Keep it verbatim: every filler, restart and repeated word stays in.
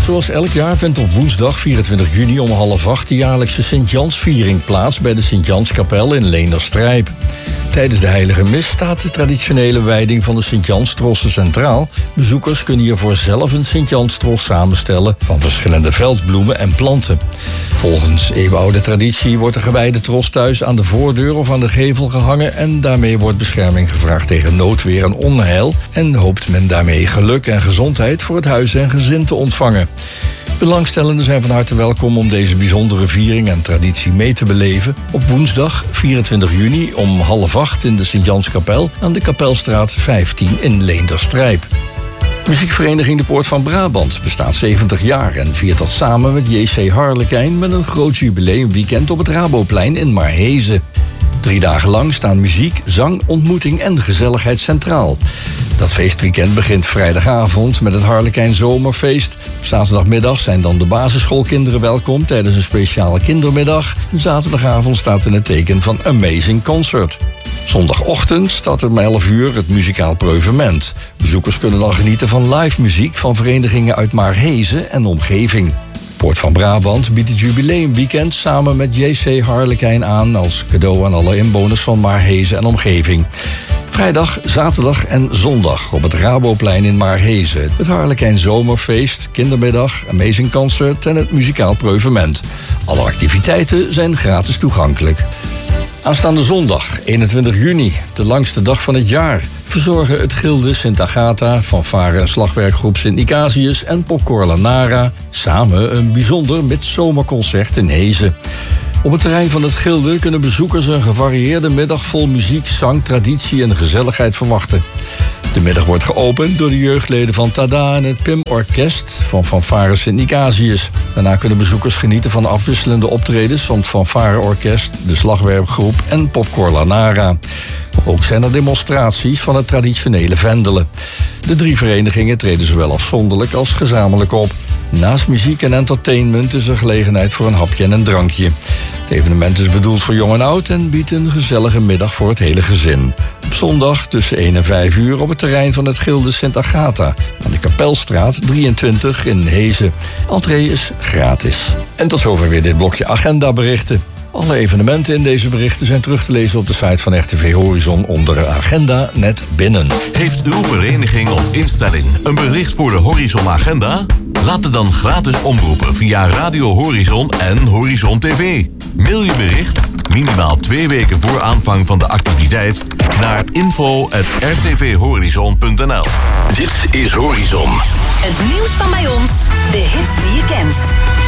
Zoals elk jaar vindt op woensdag vierentwintig juni om half acht de jaarlijkse Sint-Jansviering plaats bij de Sint-Janskapel in Leenderstrijp. Tijdens de heilige mis staat de traditionele wijding van de Sint-Janstrossen centraal. Bezoekers kunnen hiervoor zelf een Sint-Janstros samenstellen van verschillende veldbloemen en planten. Volgens eeuwenoude traditie wordt de gewijde tros thuis aan de voordeur of aan de gevel gehangen en daarmee wordt bescherming gevraagd tegen noodweer en onheil en hoopt men daarmee geluk en gezondheid voor het huis en gezin te ontvangen. Belangstellenden zijn van harte welkom om deze bijzondere viering en traditie mee te beleven op woensdag vierentwintig juni om half acht in de Sint-Janskapel aan de Kapelstraat vijftien in Leenderstrijp. Muziekvereniging De Poort van Brabant bestaat zeventig jaar en viert dat samen met J C Harlekijn met een groot jubileumweekend op het Raboplein in Maarhezen. Drie dagen lang staan muziek, zang, ontmoeting en gezelligheid centraal. Dat feestweekend begint vrijdagavond met het Harlekijn Zomerfeest. Op zaterdagmiddag zijn dan de basisschoolkinderen welkom tijdens een speciale kindermiddag. En zaterdagavond staat in het teken van Amazing Concert. Zondagochtend start om elf uur het muzikaal preuvement. Bezoekers kunnen dan genieten van live muziek van verenigingen uit Maarhezen en omgeving. Poort van Brabant biedt het jubileumweekend samen met J C Harlekijn aan als cadeau aan alle inwoners van Maarhezen en omgeving. Vrijdag, zaterdag en zondag op het Raboplein in Maarhezen. Het Harlekijn Zomerfeest, kindermiddag, Amazing Concert en het muzikaal preuvement. Alle activiteiten zijn gratis toegankelijk. Aanstaande zondag, eenentwintig juni, de langste dag van het jaar, verzorgen het Gilde Sint Agatha, fanfare en slagwerkgroep Sint Nicasius en Popcorn Lanara samen een bijzonder midzomerconcert in Hezen. Op het terrein van het Gilde kunnen bezoekers een gevarieerde middag vol muziek, zang, traditie en gezelligheid verwachten. De middag wordt geopend door de jeugdleden van Tada en het P I M-orkest van fanfare Sint Nicasius. Daarna kunnen bezoekers genieten van afwisselende optredens van het fanfareorkest, de slagwerkgroep en Popcorn Lanara. Ook zijn er demonstraties van het traditionele vendelen. De drie verenigingen treden zowel afzonderlijk als gezamenlijk op. Naast muziek en entertainment is er gelegenheid voor een hapje en een drankje. Het evenement is bedoeld voor jong en oud en biedt een gezellige middag voor het hele gezin. Op zondag tussen één en vijf uur op het terrein van het Gilde Sint Agatha aan de Kapelstraat drieëntwintig in Hezen. Entree is gratis. En tot zover weer dit blokje agendaberichten. Alle evenementen in deze berichten zijn terug te lezen op de site van R T V Horizon onder agenda net binnen. Heeft uw vereniging of instelling een bericht voor de Horizon Agenda? Laat het dan gratis omroepen via Radio Horizon en Horizon T V. Mail je bericht, minimaal twee weken voor aanvang van de activiteit, naar info at r t v horizon punt n l. Dit is Horizon. Het nieuws van bij ons, de hits die je kent.